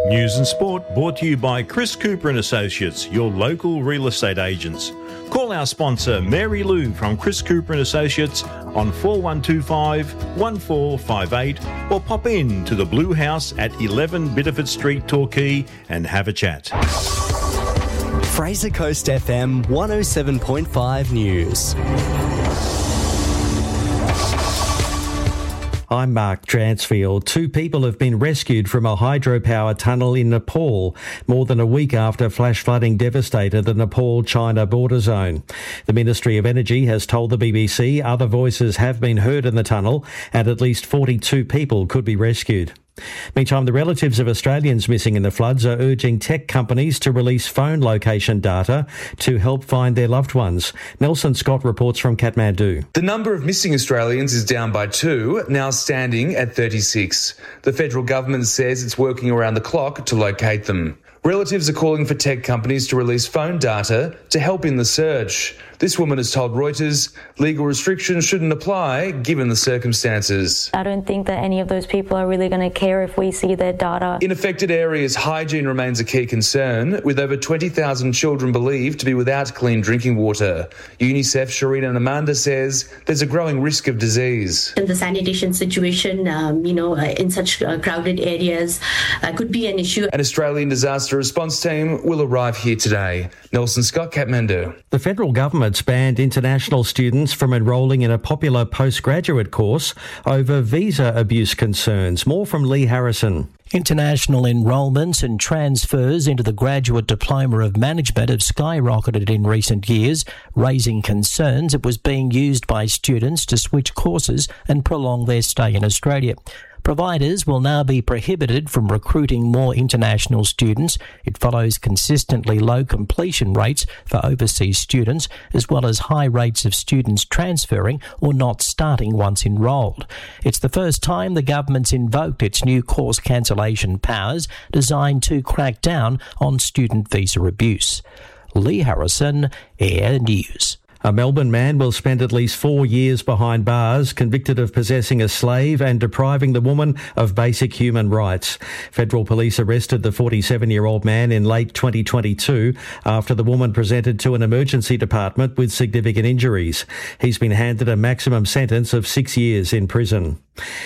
News and sport brought to you by Chris Cooper and Associates, your local real estate agents. Call our sponsor Mary Lou from Chris Cooper and Associates on 4125 1458 or pop in to the Blue House at 11 Bitterford Street, Torquay and have a chat. Fraser Coast FM 107.5 News. I'm Mark Dransfield. 2 people have been rescued from a hydropower tunnel in Nepal more than a week after flash flooding devastated the Nepal-China border zone. The Ministry of Energy has told the BBC other voices have been heard in the tunnel and at least 42 people could be rescued. Meantime, the relatives of Australians missing in the floods are urging tech companies to release phone location data to help find their loved ones. Nelson Scott reports from Kathmandu. The number of missing Australians is down by 2, now standing at 36. The federal government says it's working around the clock to locate them. Relatives are calling for tech companies to release phone data to help in the search. This woman has told Reuters legal restrictions shouldn't apply given the circumstances. I don't think that any of those people are really going to care if we see their data. In affected areas, hygiene remains a key concern, with over 20,000 children believed to be without clean drinking water. UNICEF Sharina Namanda says there's a growing risk of disease. The sanitation situation, in such crowded areas could be an issue. An Australian disaster response team will arrive here today. Nelson Scott, Kathmandu. The federal government's banned international students from enrolling in a popular postgraduate course over visa abuse concerns. More from Lee Harrison. International enrolments and transfers into the Graduate Diploma of Management have skyrocketed in recent years, raising concerns it was being used by students to switch courses and prolong their stay in Australia. Providers will now be prohibited from recruiting more international students. It follows consistently low completion rates for overseas students, as well as high rates of students transferring or not starting once enrolled. It's the first time the government's invoked its new course cancellation powers designed to crack down on student visa abuse. Lee Harrison, Air News. A Melbourne man will spend at least 4 years behind bars, convicted of possessing a slave and depriving the woman of basic human rights. Federal police arrested the 47-year-old man in late 2022 after the woman presented to an emergency department with significant injuries. He's been handed a maximum sentence of 6 years in prison.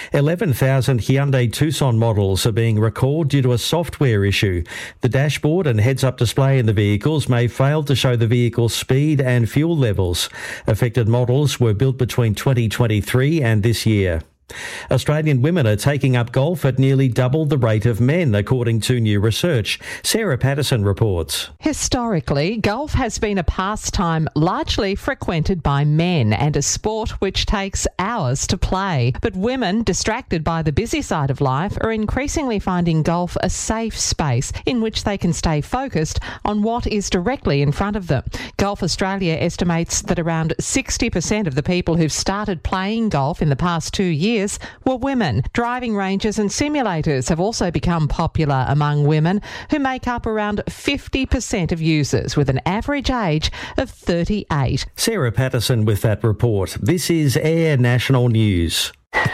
11,000 Hyundai Tucson models are being recalled due to a software issue. The dashboard and heads-up display in the vehicles may fail to show the vehicle's speed and fuel levels. Affected models were built between 2023 and this year. Australian women are taking up golf at nearly double the rate of men, according to new research. Sarah Patterson reports. Historically, golf has been a pastime largely frequented by men and a sport which takes hours to play. But women, distracted by the busy side of life, are increasingly finding golf a safe space in which they can stay focused on what is directly in front of them. Golf Australia estimates that around 60% of the people who've started playing golf in the past 2 years were women. Driving ranges and simulators have also become popular among women, who make up around 50% of users, with an average age of 38. Sarah Patterson with that report. This is Air National News.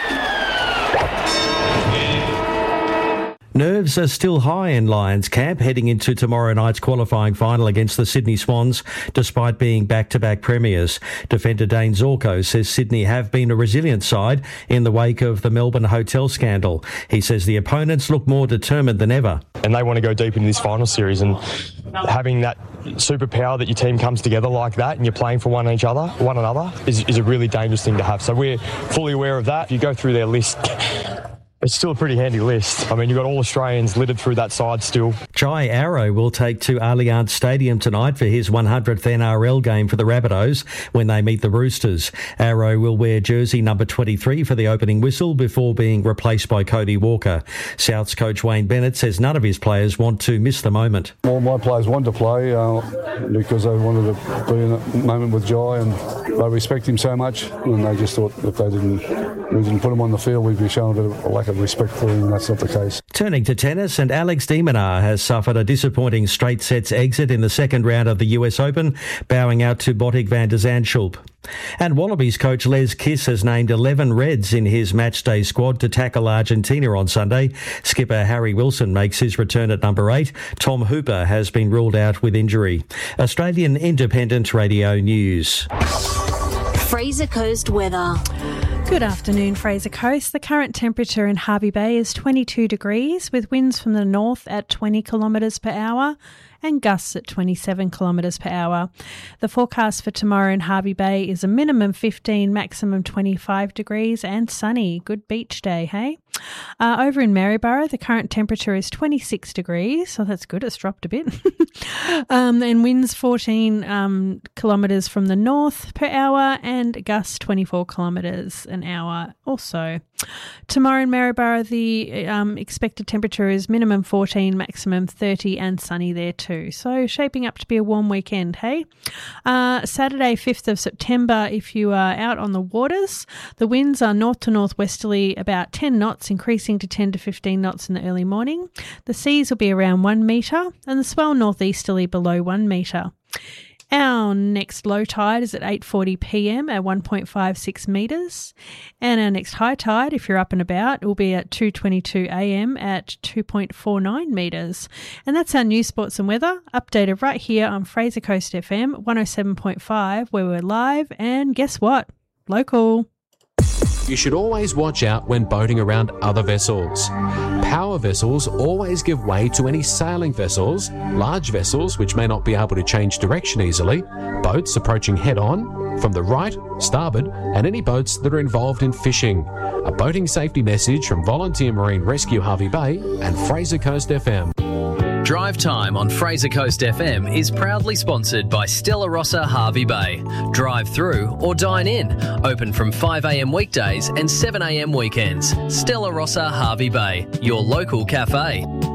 Nerves are still high in Lions camp heading into tomorrow night's qualifying final against the Sydney Swans, despite being back-to-back premiers. Defender Dane Zorko says Sydney have been a resilient side in the wake of the Melbourne hotel scandal. He says the opponents look more determined than ever. And they want to go deep into this final series, and having that superpower that your team comes together like that and you're playing for one another is a really dangerous thing to have. So we're fully aware of that. If you go through their list, it's still a pretty handy list. I mean, you've got all Australians littered through that side still. Jai Arrow will take to Allianz Stadium tonight for his 100th NRL game for the Rabbitohs when they meet the Roosters. Arrow will wear jersey number 23 for the opening whistle before being replaced by Cody Walker. South's coach Wayne Bennett says none of his players want to miss the moment. Well, my players wanted to play because they wanted to be in a moment with Jai, and they respect him so much, and they just thought if we didn't put him on the field, we'd be showing a bit of a lack of respect for him. That's not the case. Turning to tennis, and Alex de Minaur has suffered a disappointing straight sets exit in the second round of the US Open, bowing out to Botic van der Zandschulp. And Wallabies coach Les Kiss has named 11 Reds in his matchday squad to tackle Argentina on Sunday. Skipper Harry Wilson makes his return at number 8. Tom Hooper has been ruled out with injury. Australian Independent Radio News. Fraser Coast weather. Good afternoon, Fraser Coast. The current temperature in Hervey Bay is 22 degrees with winds from the north at 20 kilometres per hour and gusts at 27 kilometres per hour. The forecast for tomorrow in Hervey Bay is a minimum 15, maximum 25 degrees and sunny. Good beach day, hey? Over in Maryborough, the current temperature is 26 degrees, so that's good. It's dropped a bit. And winds 14 kilometres from the north per hour and gusts 24 kilometres an hour also. Tomorrow in Maryborough, the expected temperature is minimum 14, maximum 30 and sunny there too. So shaping up to be a warm weekend, hey? Saturday, 5th of September, if you are out on the waters, the winds are north to northwesterly about 10 knots, increasing to 10 to 15 knots in the early morning. The seas will be around 1 metre and the swell northeasterly below 1 metre. Our next low tide is at 8:40 p.m. at 1.56 metres, and our next high tide, if you're up and about, will be at 2:22 a.m. at 2.49 metres. And that's our news, sports and weather, updated right here on Fraser Coast FM 107.5, where we're live and guess what? Local. You should always watch out when boating around other vessels. Power vessels always give way to any sailing vessels, large vessels which may not be able to change direction easily, boats approaching head-on, from the right, starboard, and any boats that are involved in fishing. A boating safety message from Volunteer Marine Rescue Hervey Bay and Fraser Coast FM. Drive Time on Fraser Coast FM is proudly sponsored by Stella Rossa Hervey Bay. Drive through or dine in. Open from 5 a.m. weekdays and 7 a.m. weekends. Stella Rossa Hervey Bay, your local cafe.